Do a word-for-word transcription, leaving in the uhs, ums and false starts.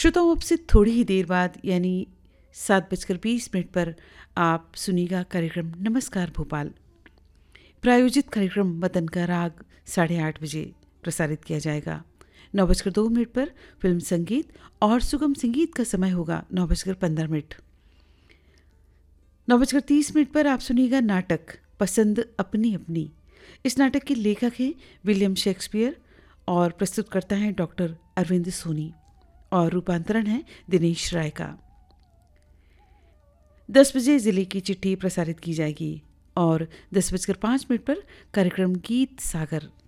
श्रोताओं, अब से थोड़ी ही देर बाद यानी सात बजकर बीस मिनट पर आप सुनिएगा कार्यक्रम नमस्कार भोपाल। प्रायोजित कार्यक्रम वतन का राग साढ़े आठ बजे प्रसारित किया जाएगा। नौ बजकर दो मिनट पर फिल्म संगीत और सुगम संगीत का समय होगा नौ बजकर पंद्रह मिनट। नौ बजकर तीस मिनट पर आप सुनिएगा नाटक पसंद अपनी अपनी। इस नाटक के लेखक हैं विलियम शेक्सपियर और प्रस्तुतकर्ता हैं डॉक्टर अरविंद सोनी और रूपांतरण है दिनेश राय का। दस बजे जिले की चिट्ठी प्रसारित की जाएगी और दस बजकर पाँच मिनट पर कार्यक्रम गीत सागर